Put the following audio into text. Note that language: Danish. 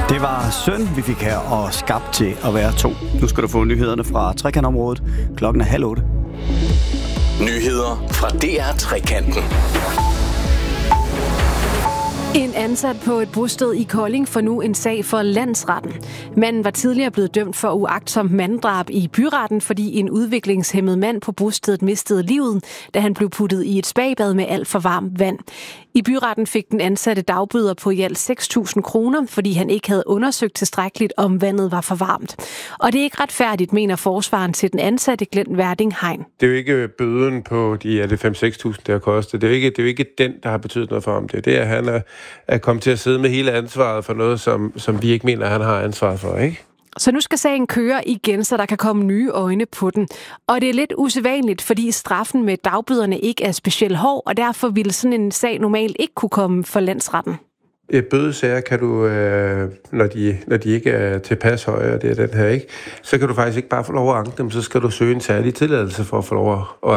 Det var synd, vi fik her og skabt til at være 2. Nu skal du få nyhederne fra trekantområdet. Klokken er 7:30. Nyheder fra DR Trekanten. En ansat på et bosted i Kolding får nu en sag for landsretten. Manden var tidligere blevet dømt for uagtsomt manddrab i byretten, fordi en udviklingshæmmet mand på bostedet mistede livet, da han blev puttet i et spagbad med alt for varmt vand. I byretten fik den ansatte dagbøder på i alt 6.000 kroner, fordi han ikke havde undersøgt tilstrækkeligt, om vandet var for varmt. Og det er ikke retfærdigt, mener forsvaren til den ansatte Glenn Verding Hein. Det er jo ikke bøden på de 5-6.000, det har kostet. Det er jo ikke den, der har betydet noget for ham. Det er, at han er kommet til at sidde med hele ansvaret for noget, som vi ikke mener, han har ansvaret for, ikke? Så nu skal sagen køre igen, så der kan komme nye øjne på den. Og det er lidt usædvanligt, fordi straffen med dagbøderne ikke er specielt hård, og derfor ville sådan en sag normalt ikke kunne komme for landsretten. Bødesager kan du, når de ikke er tilpas høje, det er den her, ikke? Så kan du faktisk ikke bare få lov at anke dem, så skal du søge en særlig tilladelse for at få lov at